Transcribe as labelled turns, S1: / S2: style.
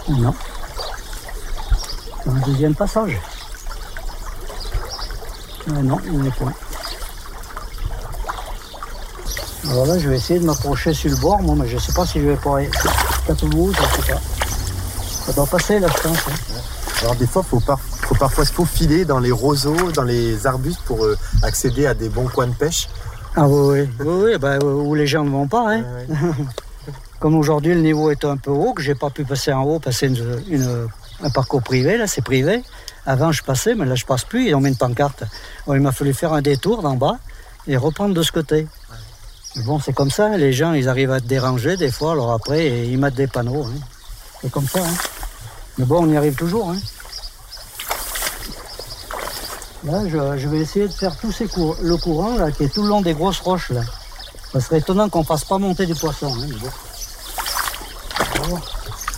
S1: Non. C'est un deuxième passage. Non, il n'est point. Alors là, je vais essayer de m'approcher sur le bord, moi, mais je ne sais pas si je vais pouvoir... Toulouse, je ne sais pas. Ça doit passer, là, je pense. Hein.
S2: Alors des fois, faut parfois se faufiler dans les roseaux, dans les arbustes pour accéder à des bons coins de pêche.
S1: Ah oui, où les gens ne vont pas. Hein. Ouais. Comme aujourd'hui, le niveau est un peu haut, que je n'ai pas pu passer en haut, passer un parcours privé, là, c'est privé. Avant, je passais, mais là, je ne passe plus, ils ont mis une pancarte. Alors, il m'a fallu faire un détour d'en bas et reprendre de ce côté. Mais bon, c'est comme ça, les gens, ils arrivent à te déranger des fois, alors après, ils mettent des panneaux. Hein. C'est comme ça. Hein. Mais bon, on y arrive toujours. Hein. Là, je vais essayer de faire tous le courant là, qui est tout le long des grosses roches. Là. Ça serait étonnant qu'on ne fasse pas monter du poisson. Hein, bon.